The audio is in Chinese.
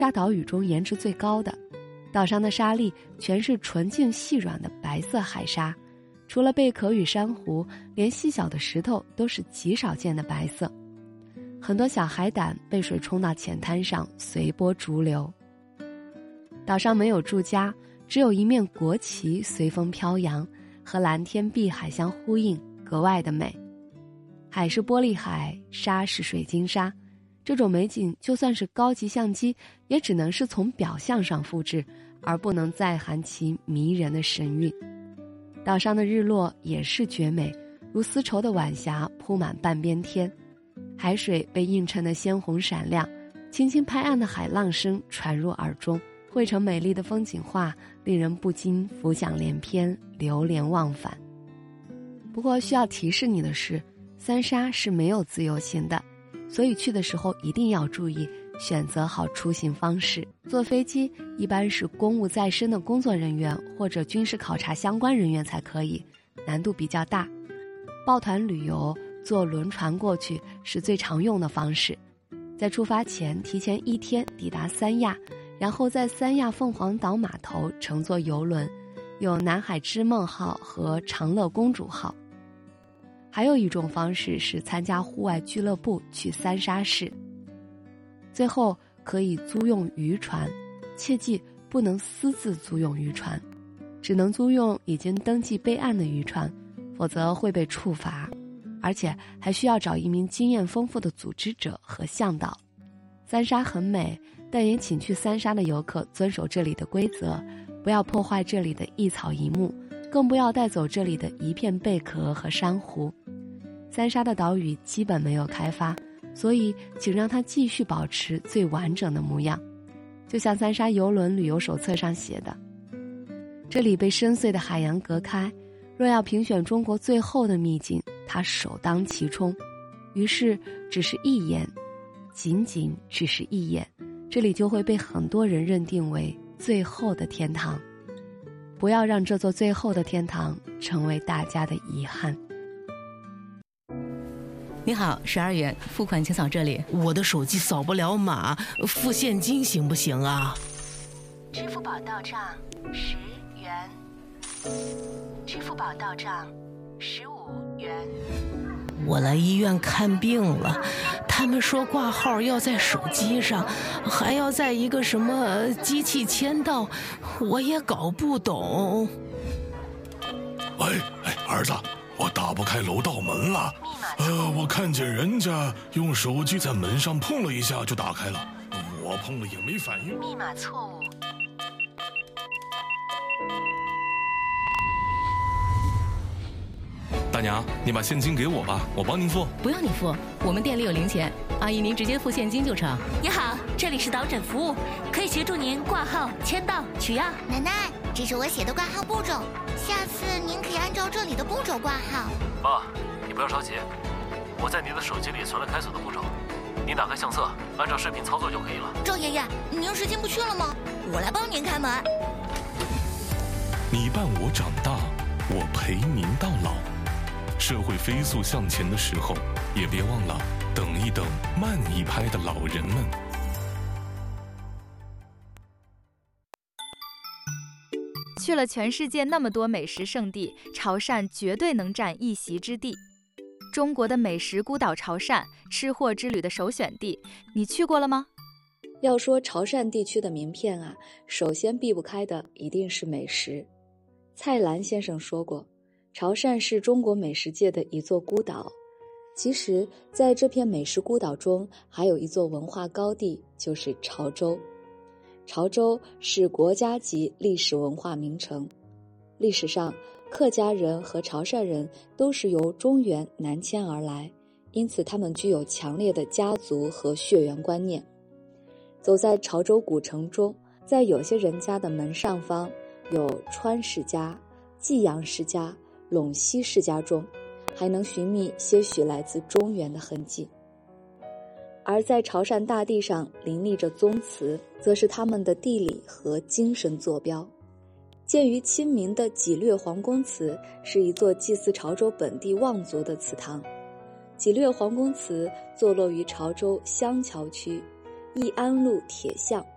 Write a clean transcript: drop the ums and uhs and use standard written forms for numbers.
大岛屿中颜值最高的。岛上的沙砾全是纯净细软的白色海沙，除了贝壳与珊瑚，连细小的石头都是极少见的白色。很多小海胆被水冲到浅滩上，随波逐流。岛上没有住家，只有一面国旗随风飘扬，和蓝天碧海相呼应，格外的美。海是玻璃海，沙是水晶沙，这种美景就算是高级相机，也只能是从表象上复制，而不能再含其迷人的神韵。岛上的日落也是绝美，如丝绸的晚霞铺满半边天，海水被映衬得鲜红闪亮，轻轻拍岸的海浪声传入耳中，绘成美丽的风景画，令人不禁浮想联翩，流连忘返。不过需要提示你的是，三沙是没有自由行的，所以去的时候一定要注意选择好出行方式。坐飞机一般是公务在身的工作人员或者军事考察相关人员才可以，难度比较大。抱团旅游坐轮船过去是最常用的方式，在出发前提前1天抵达三亚，然后在三亚凤凰岛码头乘坐邮轮，有南海之梦号和长乐公主号。还有一种方式是参加户外俱乐部去三沙市。最后可以租用渔船，切记不能私自租用渔船，只能租用已经登记备案的渔船，否则会被处罚，而且还需要找一名经验丰富的组织者和向导。三沙很美，但也请去三沙的游客遵守这里的规则，不要破坏这里的一草一木，更不要带走这里的一片贝壳和珊瑚。三沙的岛屿基本没有开发，所以请让它继续保持最完整的模样，就像三沙邮轮旅游手册上写的。这里被深邃的海洋隔开，若要评选中国最后的秘境，它首当其冲。于是只是一眼，仅仅只是一眼，这里就会被很多人认定为最后的天堂。不要让这座最后的天堂成为大家的遗憾。 你好，12元，付款请扫这里。 我的手机扫不了码，付现金行不行啊？ 支付宝到账10元，支付宝到账15元。 我来医院看病了，他们说挂号要在手机上，还要在一个什么机器签到，我也搞不懂。 儿子，我打不开楼道门了。我看见人家用手机在门上碰了一下就打开了，我碰了也没反应。 密码错误。 大娘，你把现金给我吧，我帮您付。 不用你付，我们店里有零钱，阿姨您直接付现金就成。 你好，这里是导诊服务，可以协助您挂号、签到、取药。 奶奶，这是我写的挂号步骤，下次您可以按照这里的步骤挂号。 妈，你不要着急，我在您的手机里存了开锁的步骤，您打开相册，按照视频操作就可以了。 周爷爷，您是进不去了吗？我来帮您开门。 你伴我长大，我陪您到老。社会飞速向前的时候，也别忘了等一等慢一拍的老人们。 去了全世界那么多美食圣地，潮汕绝对能占一席之地。中国的美食孤岛潮汕，吃货之旅的首选地，你去过了吗？ 要说潮汕地区的名片啊，首先避不开的一定是美食。蔡澜先生说过，潮汕是中国美食界的一座孤岛。其实在这片美食孤岛中，还有一座文化高地，就是潮州。潮州是国家级历史文化名城。历史上，客家人和潮汕人都是由中原南迁而来，因此他们具有强烈的家族和血缘观念。走在潮州古城中，在有些人家的门上方有川世家、济阳世家、陇西世家中，还能寻觅些许来自中原的痕迹。而在潮汕大地上林立着宗祠，则是他们的地理和精神坐标。建于亲民的济略皇宫祠是一座祭祀潮州本地望族的祠堂。济略皇宫祠坐落于潮州香桥区义安路铁巷